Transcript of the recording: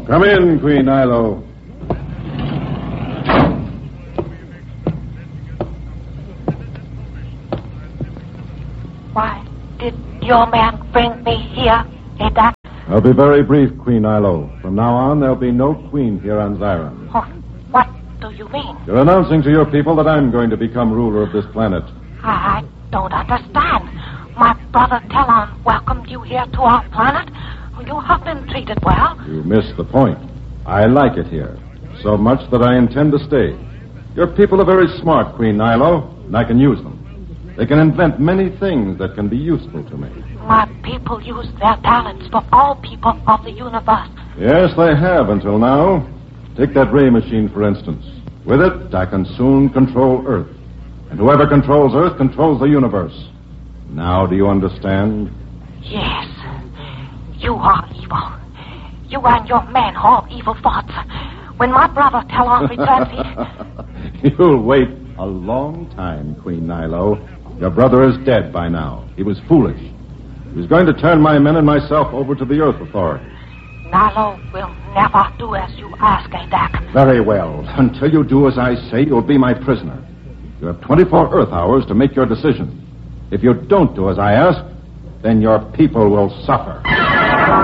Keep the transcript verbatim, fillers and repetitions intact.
Come in, Queen Nilo. Why did your man bring me here, Adak? I'll be very brief, Queen Nilo. From now on, there'll be no queen here on Zyron. Oh, what do you mean? You're announcing to your people that I'm going to become ruler of this planet. I don't understand. My brother Talon welcomed you here to our planet. You have been treated well. You missed the point. I like it here, so much that I intend to stay. Your people are very smart, Queen Nilo, and I can use them. They can invent many things that can be useful to me. My people use their talents for all people of the universe. Yes, they have until now. Take that ray machine, for instance. With it, I can soon control Earth. And whoever controls Earth controls the universe. Now, do you understand? Yes. You are evil. You and your men have evil thoughts. When my brother Talon returns, he... You'll wait a long time, Queen Nilo. Your brother is dead by now. He was foolish. He was going to turn my men and myself over to the Earth Authority. Nilo will never do as you ask, Adak. Very well. Until you do as I say, you'll be my prisoner. You have twenty-four Earth hours to make your decision. If you don't do as I ask, then your people will suffer.